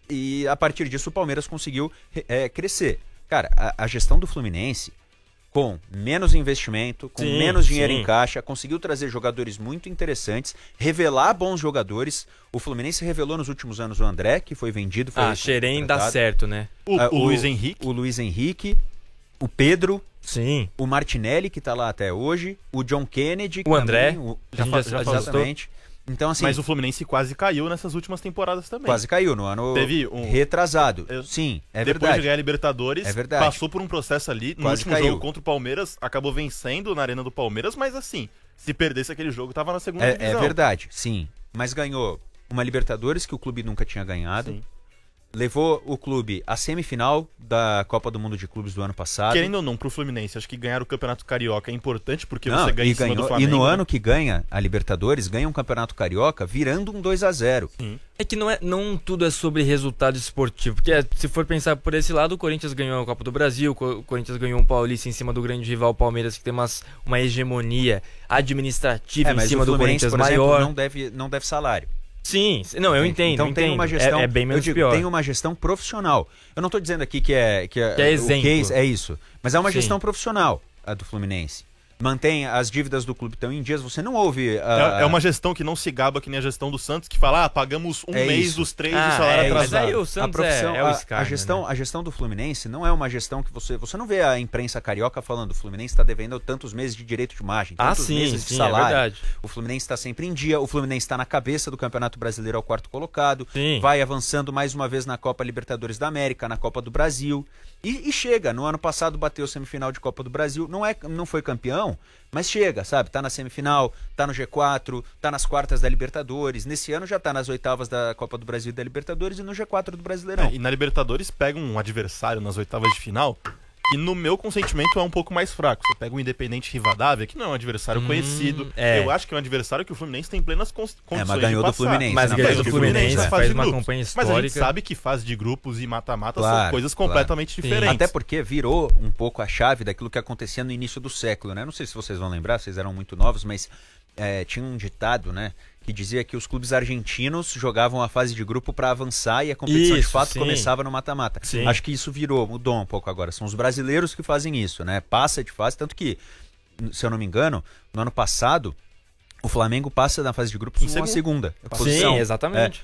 e a partir disso o Palmeiras conseguiu crescer. Cara, a gestão do Fluminense, com menos investimento, com menos dinheiro em caixa, conseguiu trazer jogadores muito interessantes, revelar bons jogadores. O Fluminense revelou nos últimos anos o André, que foi vendido. Xerém dá certo, né? O Luiz Henrique. O Luiz Henrique, o Pedro, sim, o Martinelli, que tá lá até hoje, o John Kennedy, o André, já exatamente. Então, assim, mas o Fluminense quase caiu nessas últimas temporadas também. Quase caiu no ano retrasado. Sim, é verdade. Depois de ganhar a Libertadores, verdade. Passou por um processo ali. No Quase último caiu. jogo contra o Palmeiras, acabou vencendo na Arena do Palmeiras, mas assim, se perdesse aquele jogo, tava na segunda divisão. É verdade, sim. Mas ganhou uma Libertadores que o clube nunca tinha ganhado. Sim. Levou o clube à semifinal da Copa do Mundo de Clubes do ano passado. Querendo ou não, pro Fluminense, acho que ganhar o Campeonato Carioca é importante, porque Não, você ganha em cima do Flamengo. E no ano que ganha a Libertadores, ganha um Campeonato Carioca virando um 2-0. É que não tudo é sobre resultado esportivo, porque se for pensar por esse lado, o Corinthians ganhou a Copa do Brasil, o Corinthians ganhou um Paulista em cima do grande rival Palmeiras, que tem uma hegemonia administrativa em cima do Corinthians por maior. Exemplo, não deve salário. Sim, não, eu entendo. Então tem uma gestão, é bem menos pior. Tem uma gestão profissional. Eu não estou dizendo aqui que é exemplo. O case é isso, mas é uma gestão profissional a do Fluminense. Mantém as dívidas do clube estão em dias, você não ouve... É uma gestão que não se gaba que nem a gestão do Santos, que fala, pagamos mês isso. dos 3 de salário atrasado. Mas aí o Santos é o Sky, a gestão do Fluminense não é uma gestão que você não vê a imprensa carioca falando o Fluminense está devendo tantos meses de direito de imagem, tantos meses de salário. É verdade. O Fluminense está sempre em dia, o Fluminense está na cabeça do Campeonato Brasileiro ao quarto colocado, sim, vai avançando mais uma vez na Copa Libertadores da América, na Copa do Brasil, e chega, no ano passado bateu semifinal de Copa do Brasil, não foi campeão, mas chega, sabe? Tá na semifinal, tá no G4, tá nas quartas da Libertadores. Nesse ano já tá nas oitavas da Copa do Brasil e da Libertadores e no G4 do Brasileirão. E na Libertadores pega um adversário nas oitavas de final que no meu consentimento é um pouco mais fraco. Você pega o Independente Rivadavia, que não é um adversário conhecido. Eu acho que é um adversário que o Fluminense tem plenas condições mas ganhou de passar. do Fluminense. Mas ganhou do Fluminense, faz uma campanha histórica. Mas a gente sabe que fase de grupos e mata-mata são coisas completamente diferentes. Até porque virou um pouco a chave daquilo que acontecia no início do século, né? Não sei se vocês vão lembrar, vocês eram muito novos, mas tinha um ditado, né? Que dizia que os clubes argentinos jogavam a fase de grupo para avançar e a competição de fato começava no mata-mata. Acho que isso mudou um pouco agora. São os brasileiros que fazem isso, né? Passa de fase, tanto que, se eu não me engano, no ano passado, o Flamengo passa na fase de grupos numa segunda posição. Sim, exatamente.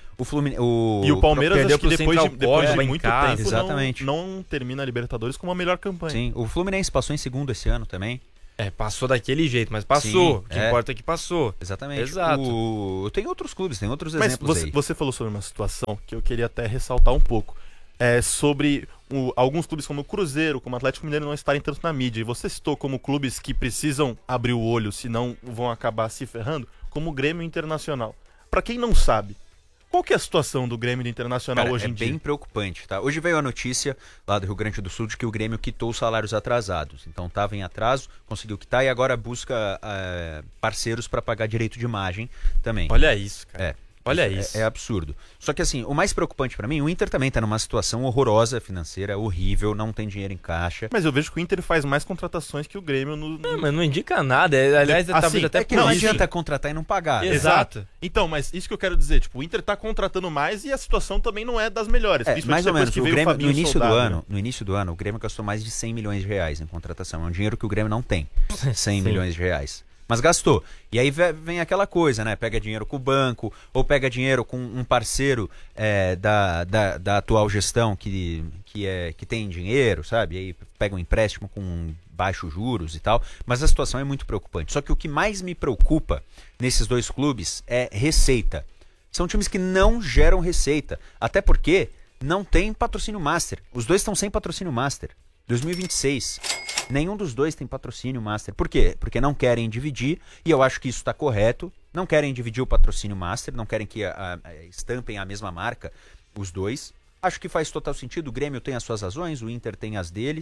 E o Palmeiras, acho que depois de muito tempo, exatamente. Não termina a Libertadores com uma melhor campanha. Sim, o Fluminense passou em segundo esse ano também. Passou daquele jeito, mas passou. Sim, o que importa é que passou. Exatamente. Exato. Tem outros clubes, tem outros exemplos aí. Mas você falou sobre uma situação que eu queria até ressaltar um pouco. Sobre alguns clubes como o Cruzeiro, como o Atlético Mineiro não estarem tanto na mídia. E você citou como clubes que precisam abrir o olho, senão vão acabar se ferrando, como o Grêmio Internacional. pra quem não sabe, qual que é a situação do Grêmio do Internacional hoje em dia? É bem preocupante, tá? Hoje veio a notícia lá do Rio Grande do Sul de que o Grêmio quitou os salários atrasados. Então estava em atraso, conseguiu quitar e agora busca parceiros para pagar direito de imagem também. Olha isso, cara. Olha isso. É absurdo. Só que assim, o mais preocupante pra mim, o Inter também tá numa situação horrorosa financeira, horrível, não tem dinheiro em caixa. Mas eu vejo que o Inter faz mais contratações que o Grêmio Não, mas não indica nada. Aliás, talvez até que não adianta contratar e não pagar. Exato. Então, mas isso que eu quero dizer, tipo, o Inter tá contratando mais e a situação também não é das melhores. Mais ou menos, que o veio Grêmio, o Fabinho no início do ano, o Grêmio gastou mais de 100 milhões de reais em contratação. É um dinheiro que o Grêmio não tem. 100 milhões de reais. Mas gastou. E aí vem aquela coisa, né? Pega dinheiro com o banco, ou pega dinheiro com um parceiro da atual gestão que tem dinheiro, sabe? E aí pega um empréstimo com baixos juros e tal. Mas a situação é muito preocupante. Só que o que mais me preocupa nesses dois clubes é receita. São times que não geram receita. Até porque não tem patrocínio master. Os dois estão sem patrocínio master. 2026. Nenhum dos dois tem patrocínio master. Por quê? Porque não querem dividir, e eu acho que isso está correto. Não querem dividir o patrocínio master, não querem que estampem a mesma marca, os dois. Acho que faz total sentido. O Grêmio tem as suas razões, o Inter tem as dele.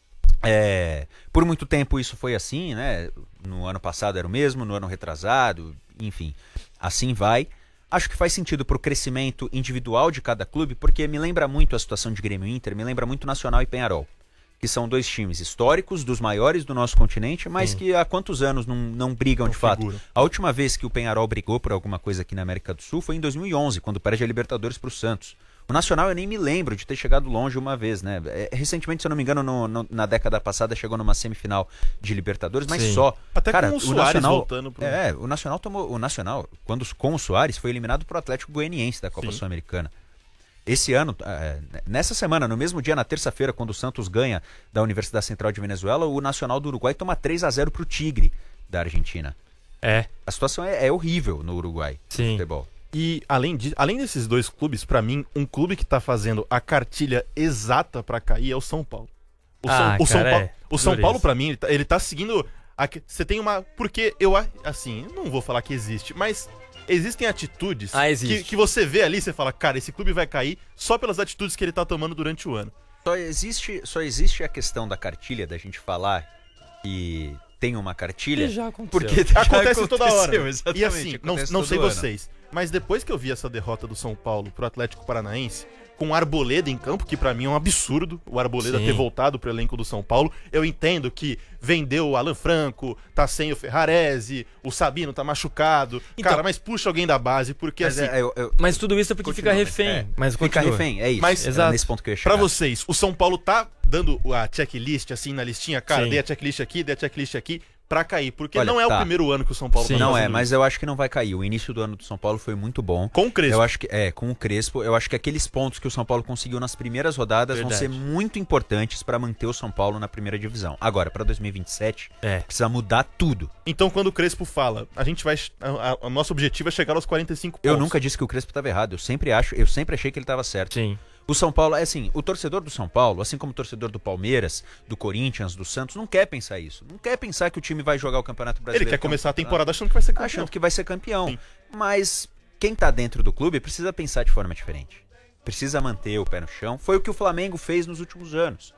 Por muito tempo isso foi assim, né? No ano passado era o mesmo, no ano retrasado, enfim, assim vai. Acho que faz sentido para o crescimento individual de cada clube, porque me lembra muito a situação de Grêmio e Inter, me lembra muito Nacional e Peñarol, que são dois times históricos, dos maiores do nosso continente, mas que há quantos anos não brigam de fato? A última vez que o Peñarol brigou por alguma coisa aqui na América do Sul foi em 2011, quando perde a Libertadores para o Santos. O Nacional eu nem me lembro de ter chegado longe uma vez, né? Recentemente, se eu não me engano, na década passada chegou numa semifinal de Libertadores, mas só. Até cara, com o Suárez voltando pro... o Nacional com o Suárez foi eliminado pro Atlético Goianiense da Copa Sul-Americana. Esse ano, nessa semana, no mesmo dia, na terça-feira, quando o Santos ganha da Universidade Central de Venezuela, o Nacional do Uruguai toma 3-0 pro Tigre da Argentina. A situação é horrível no Uruguai, no futebol. E além desses dois clubes, pra mim, um clube que tá fazendo a cartilha exata pra cair é o São Paulo. O São Paulo, pra mim, ele tá seguindo... Você tem uma... Porque eu, assim, não vou falar que existe, mas... Existem atitudes que você vê ali e você fala, cara, esse clube vai cair só pelas atitudes que ele tá tomando durante o ano. Só existe a questão da cartilha, da gente falar que tem uma cartilha. Que já aconteceu. Porque acontece toda hora. Exatamente, e assim, não sei vocês, mas depois que eu vi essa derrota do São Paulo pro Atlético Paranaense, com o Arboleda em campo, que pra mim é um absurdo o Arboleda ter voltado pro elenco do São Paulo. Eu entendo que vendeu o Alan Franco, tá sem o Ferrarese, o Sabino tá machucado. Então, cara, mas puxa alguém da base, porque mas assim... Mas tudo isso é porque fica refém. Mas fica refém, é isso. Mas, nesse ponto que eu ia chegar. Pra vocês, o São Paulo tá dando a checklist, assim, na listinha? Cara, dei a checklist aqui, pra cair, porque olha, não é o primeiro ano que o São Paulo tá não mas eu acho que não vai cair. O início do ano do São Paulo foi muito bom. Com o Crespo. Eu acho que com o Crespo, eu acho que aqueles pontos que o São Paulo conseguiu nas primeiras rodadas vão ser muito importantes pra manter o São Paulo na primeira divisão. Agora, pra 2027, precisa mudar tudo. Então, quando o Crespo fala, a gente vai o nosso objetivo é chegar aos 45 pontos. Eu nunca disse que o Crespo estava errado, eu sempre achei que ele estava certo. Sim. O São Paulo, assim, o torcedor do São Paulo, assim como o torcedor do Palmeiras, do Corinthians, do Santos, não quer pensar isso. Não quer pensar que o time vai jogar o Campeonato Brasileiro. Ele quer começar a temporada achando que vai ser campeão. Achando que vai ser campeão. Sim. Mas quem tá dentro do clube precisa pensar de forma diferente. Precisa manter o pé no chão. Foi o que o Flamengo fez nos últimos anos.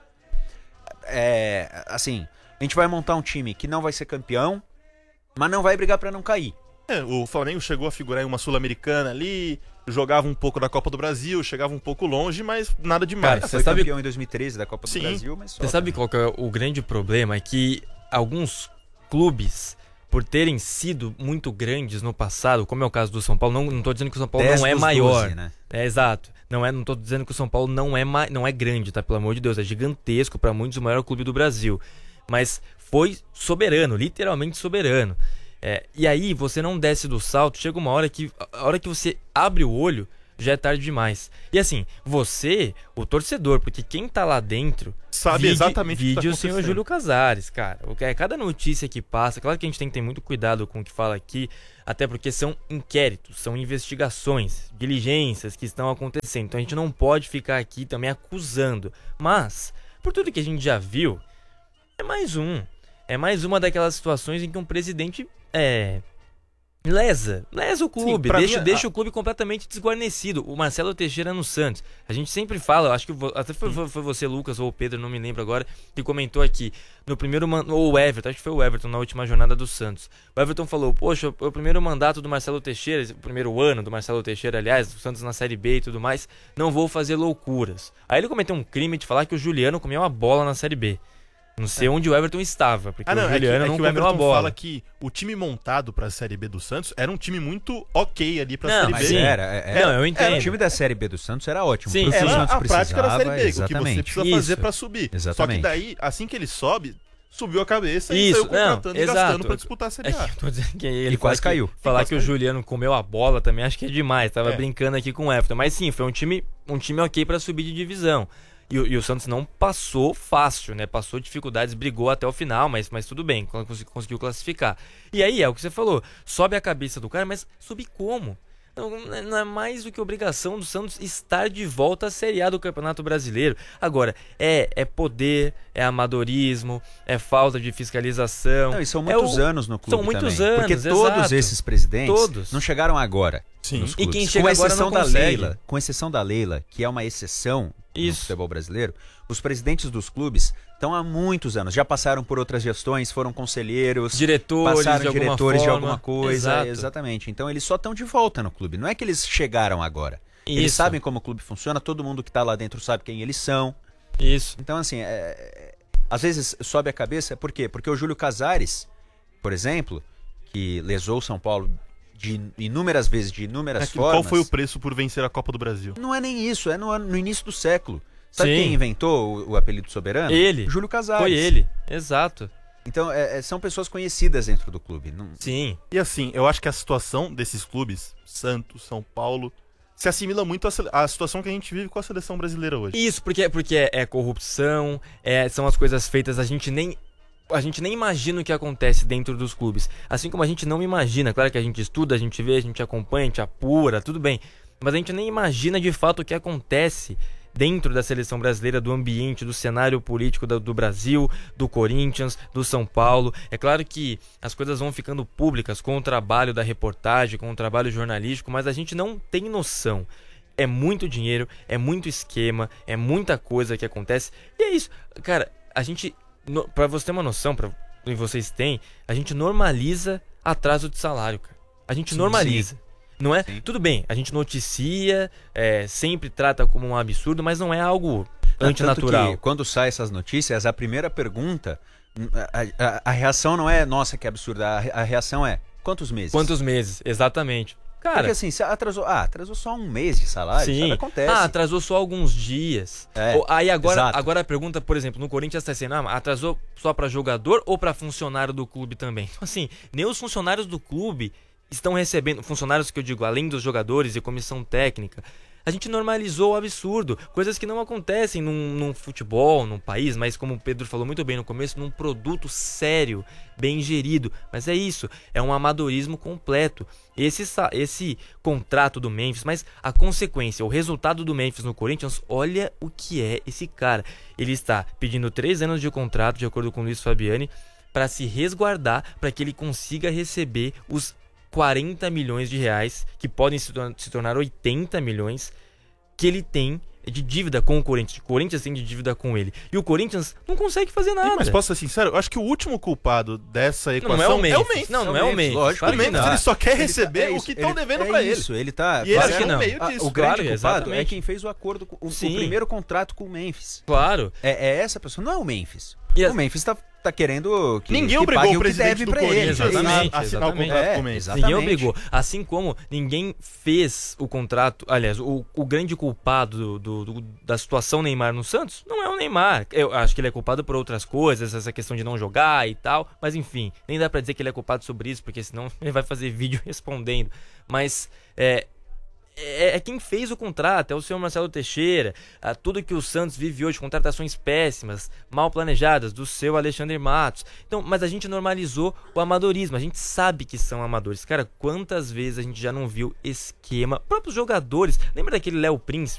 Assim, a gente vai montar um time que não vai ser campeão, mas não vai brigar pra não cair. O Flamengo chegou a figurar em uma Sul-Americana ali, jogava um pouco da Copa do Brasil, chegava um pouco longe, mas nada demais. Cara, você foi campeão em 2013 da Copa do Brasil, mas só. Você sabe qual que é o grande problema? É que alguns clubes, por terem sido muito grandes no passado, como é o caso do São Paulo, não tô dizendo que o São Paulo não é maior. 12, né? Exato. Não tô dizendo que o São Paulo não é grande, tá? Pelo amor de Deus, é gigantesco, para muitos o maior clube do Brasil. Mas foi soberano, literalmente soberano. E aí você não desce do salto, chega uma hora que a hora que você abre o olho, já é tarde demais. E assim, você, o torcedor, porque quem tá lá dentro sabe exatamente o que tá o senhor Júlio Casares, cara. Cada notícia que passa, claro que a gente tem que ter muito cuidado com o que fala aqui, até porque são inquéritos, são investigações, diligências que estão acontecendo. Então a gente não pode ficar aqui também acusando. Mas, por tudo que a gente já viu, é mais uma daquelas situações em que um presidente Lesa o clube, Sim, deixa o clube completamente desguarnecido. O Marcelo Teixeira no Santos, a gente sempre fala, acho que até foi você, Lucas, ou o Pedro, não me lembro agora, que comentou aqui, no primeiro ou o Everton, acho que foi o Everton na última jornada do Santos. O Everton falou, poxa, o primeiro mandato do Marcelo Teixeira, o primeiro ano do Marcelo Teixeira, aliás, do Santos na Série B e tudo mais, não vou fazer loucuras. Aí ele cometeu um crime de falar que o Juliano comeu uma bola na Série B. Não sei onde o Everton estava, porque o Juliano não comeu a bola. O fala que o time montado pra Série B do Santos era um time muito ok ali pra Série B. Mas eu entendo. O time da Série B do Santos era ótimo. Sim, sim. A prática era a Série B, exatamente. o que você precisa fazer pra subir. Exatamente. Só que daí, assim que ele sobe, subiu a cabeça e saiu contratando e gastando pra disputar a Série A. Tô dizendo que ele quase caiu. Falar que o Juliano comeu a bola também acho que é demais. Tava brincando aqui com o Everton. Mas sim, foi um time ok pra subir de divisão. E o Santos não passou fácil, né? Passou dificuldades, brigou até o final, mas tudo bem, conseguiu classificar. E aí, é o que você falou, sobe a cabeça do cara, mas subir como? Não é mais do que obrigação do Santos estar de volta à Série A do Campeonato Brasileiro. Agora, é poder, é amadorismo, é falta de fiscalização. Não, e são muitos anos no clube. São muitos também, anos, porque todos esses presidentes não chegaram agora. Sim. Nos clubes. E quem chega agora não consegue. Com exceção da Leila, que é uma exceção no Isso. futebol brasileiro, os presidentes dos clubes estão há muitos anos, já passaram por outras gestões, foram conselheiros, passaram diretores de alguma coisa. Exato. Exatamente. Então eles só estão de volta no clube. Não é que eles chegaram agora. Isso. Eles sabem como o clube funciona, todo mundo que está lá dentro sabe quem eles são. Isso. Então, assim, às vezes sobe a cabeça, por quê? Porque o Júlio Casares, por exemplo, que lesou o São Paulo de inúmeras vezes, de inúmeras formas. Qual foi o preço por vencer a Copa do Brasil? Não é nem isso, é no início do século. Sabe Sim. quem inventou o apelido soberano? Ele. Júlio Casares. Foi ele, exato. Então, são pessoas conhecidas dentro do clube. Não... Sim. E assim, eu acho que a situação desses clubes, Santos, São Paulo, se assimila muito à situação que a gente vive com a seleção brasileira hoje. Isso, porque é corrupção, são as coisas feitas, a gente nem imagina o que acontece dentro dos clubes. Assim como a gente não imagina, claro que a gente estuda, a gente vê, a gente acompanha, a gente apura, tudo bem. Mas a gente nem imagina de fato o que acontece dentro da seleção brasileira, do ambiente, do cenário político do Brasil, do Corinthians, do São Paulo. É claro que as coisas vão ficando públicas com o trabalho da reportagem, com o trabalho jornalístico, mas a gente não tem noção. É muito dinheiro, é muito esquema, é muita coisa que acontece. E é isso, cara, a gente... Pra você ter uma noção, e vocês têm, a gente normaliza atraso de salário, cara. A gente normaliza. Sim. Não é? Sim. Tudo bem, a gente noticia, sempre trata como um absurdo, mas não é algo antinatural. Tanto que, quando saem essas notícias, a primeira pergunta, a reação não é, nossa, que absurdo, a reação é, quantos meses? Quantos meses, exatamente. Cara, porque assim, atrasou só um mês de salário, sim. Sabe, acontece. Atrasou só alguns dias. Aí agora a pergunta, por exemplo, no Corinthians está sendo, atrasou só para jogador ou para funcionário do clube também? Então assim, nem os funcionários do clube estão recebendo, funcionários que eu digo, além dos jogadores e comissão técnica. A gente normalizou o absurdo, coisas que não acontecem num futebol, num país, mas como o Pedro falou muito bem no começo, num produto sério, bem gerido. Mas é isso, é um amadorismo completo. Esse contrato do Memphis, mas a consequência, o resultado do Memphis no Corinthians, olha o que é esse cara. Ele está pedindo 3 anos de contrato, de acordo com o Luiz Fabiani, para se resguardar, para que ele consiga receber os 40 milhões de reais, que podem se tornar 80 milhões, que ele tem de dívida com o Corinthians. O Corinthians tem de dívida com ele. E o Corinthians não consegue fazer nada. Mas posso ser sincero, eu acho que o último culpado dessa equação não é o Memphis. Não é o Memphis. Lógico, claro o Memphis ele só quer receber o que estão devendo pra ele. Isso, ele tá... E ele claro que não. meio disso. O grande culpado exatamente. é quem fez o acordo, o primeiro contrato com o Memphis. Claro. É essa pessoa, não é o Memphis. O Memphis tá querendo que ninguém que obrigou pague o presidente do Corinthians a assinar o contrato com o Memphis. Ninguém obrigou. Assim como ninguém fez o contrato... Aliás, o grande culpado da situação Neymar no Santos não é o Neymar. Eu acho que ele é culpado por outras coisas, essa questão de não jogar e tal. Mas enfim, nem dá pra dizer que ele é culpado sobre isso, porque senão ele vai fazer vídeo respondendo. Mas... É quem fez o contrato, é o senhor Marcelo Teixeira. Tudo que o Santos vive hoje, contratações péssimas, mal planejadas, do seu Alexandre Matos. Então, mas a gente normalizou o amadorismo, a gente sabe que são amadores. Cara, quantas vezes a gente já não viu esquema? Próprios jogadores, lembra daquele Léo Príncipe,